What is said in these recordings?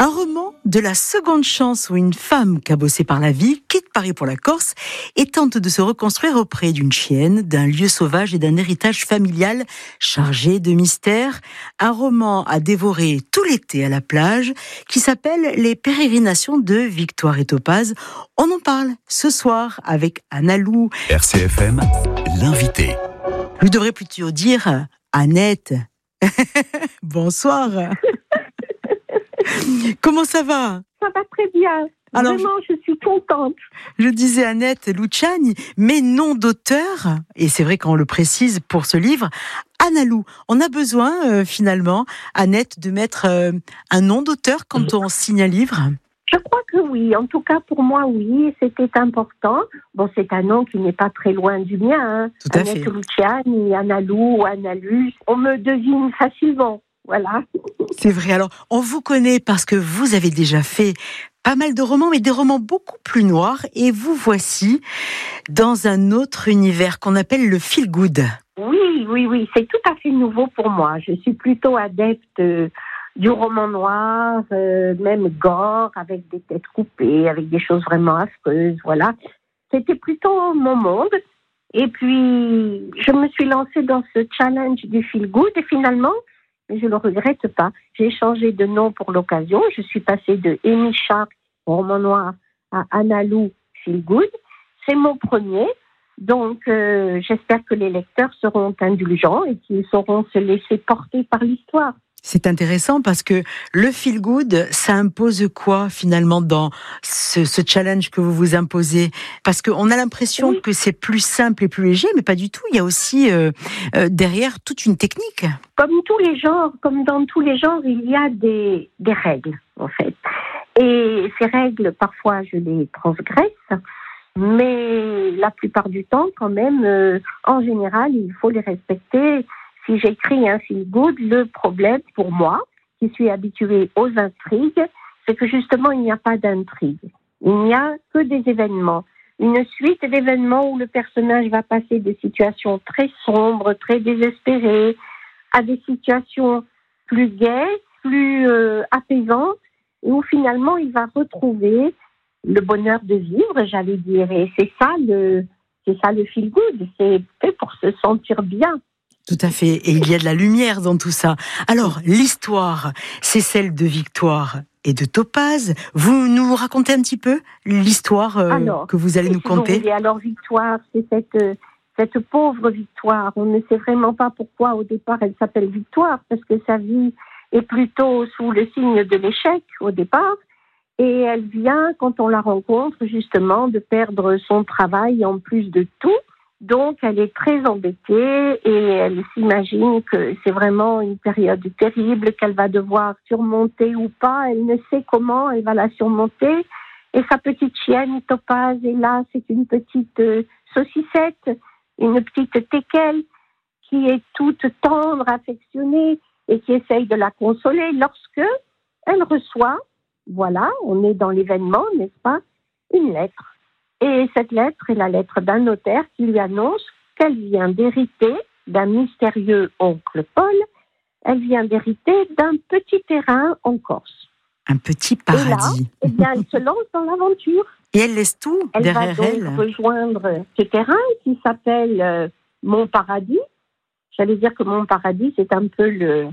Un roman de la seconde chance où une femme cabossée par la vie quitte Paris pour la Corse et tente de se reconstruire auprès d'une chienne, d'un lieu sauvage et d'un héritage familial chargé de mystères. Un roman à dévorer tout l'été à la plage qui s'appelle Les pérégrinations de Victoire et Topaz. On en parle ce soir avec Anna Lou. RCFM, l'invité. Je devrais plutôt dire Annette. Bonsoir. Comment ça va ? Ça va très bien. Alors, vraiment, je suis contente. Je disais Annette Luciani, mais nom d'auteur, et c'est vrai qu'on le précise pour ce livre, Anna Lou. On a besoin, finalement, Annette, de mettre un nom d'auteur quand on signe un livre ? Je crois que oui. En tout cas, pour moi, oui, c'était important. Bon, c'est un nom qui n'est pas très loin du mien. Hein. Tout à Annette fait. Luciani, Anna Lou, Anna Lu. On me devine facilement. Voilà. C'est vrai. Alors, on vous connaît parce que vous avez déjà fait pas mal de romans, mais des romans beaucoup plus noirs. Et vous voici dans un autre univers qu'on appelle le feel good. Oui. C'est tout à fait nouveau pour moi. Je suis plutôt adepte du roman noir, même gore, avec des têtes coupées, avec des choses vraiment affreuses. Voilà. C'était plutôt mon monde. Et puis, je me suis lancée dans ce challenge du feel good. Et finalement, je ne le regrette pas. J'ai changé de nom pour l'occasion. Je suis passée de Amy Shark, roman noir, à Anna Lou, feel good. C'est mon premier. Donc, j'espère que les lecteurs seront indulgents et qu'ils sauront se laisser porter par l'histoire. C'est intéressant parce que le feel good, ça impose quoi finalement dans ce challenge que vous vous imposez ? Parce qu'on a l'impression que c'est plus simple et plus léger, mais pas du tout. Il y a aussi derrière toute une technique. Comme dans tous les genres, il y a des règles en fait. Et ces règles, parfois, je les transgresse, mais la plupart du temps, quand même, en général, il faut les respecter. Si j'écris un feel good, le problème pour moi, qui suis habituée aux intrigues, c'est que justement, il n'y a pas d'intrigue. Il n'y a que des événements. Une suite d'événements où le personnage va passer de situations très sombres, très désespérées, à des situations plus gaies, plus apaisantes, et où finalement, il va retrouver le bonheur de vivre, j'allais dire. Et c'est ça le feel good. C'est fait pour se sentir bien. Tout à fait. Et il y a de la lumière dans tout ça. Alors, l'histoire, c'est celle de Victoire et de Topaz. Vous nous racontez un petit peu l'histoire que vous allez nous conter ? Alors, Victoire, c'est cette pauvre Victoire. On ne sait vraiment pas pourquoi, au départ, elle s'appelle Victoire, parce que sa vie est plutôt sous le signe de l'échec, au départ. Et elle vient, quand on la rencontre, justement, de perdre son travail en plus de tout. Donc, elle est très embêtée et elle s'imagine que c'est vraiment une période terrible qu'elle va devoir surmonter ou pas. Elle ne sait comment elle va la surmonter. Et sa petite chienne, Topaz, est là. C'est une petite saucissette, une petite teckel qui est toute tendre, affectionnée et qui essaye de la consoler lorsque elle reçoit, voilà, on est dans l'événement, n'est-ce pas, une lettre. Et cette lettre est la lettre d'un notaire qui lui annonce qu'elle vient d'hériter d'un mystérieux oncle Paul. Elle vient d'hériter d'un petit terrain en Corse. Un petit paradis. Et là, elle se lance dans l'aventure. Et elle laisse tout derrière elle. Elle va donc rejoindre ce terrain qui s'appelle Montparadis. J'allais dire que Montparadis, c'est un peu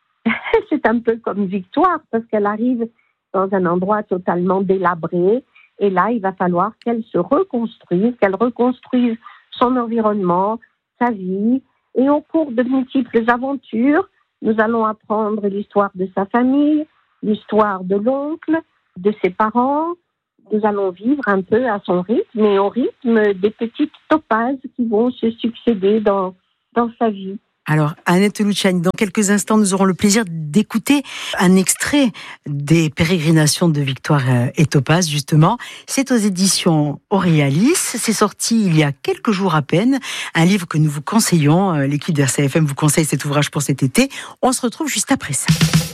c'est un peu comme Victoire, parce qu'elle arrive dans un endroit totalement délabré. Et là, il va falloir qu'elle se reconstruise, qu'elle reconstruise son environnement, sa vie. Et au cours de multiples aventures, nous allons apprendre l'histoire de sa famille, l'histoire de l'oncle, de ses parents. Nous allons vivre un peu à son rythme et au rythme des petites topazes qui vont se succéder dans sa vie. Alors, Annette Luciani, dans quelques instants, nous aurons le plaisir d'écouter un extrait des pérégrinations de Victoire et Topaz, justement. C'est aux éditions Auréalis. C'est sorti il y a quelques jours à peine. Un livre que nous vous conseillons. L'équipe d'RCFM vous conseille cet ouvrage pour cet été. On se retrouve juste après ça.